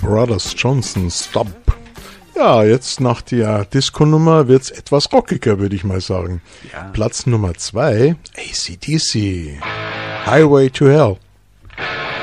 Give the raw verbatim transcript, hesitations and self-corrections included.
Brothers Johnson, Stop. Ja, jetzt nach der Disco-Nummer wird's etwas rockiger, würde ich mal sagen. Ja. Platz Nummer zwei, A C D C, Highway to Hell.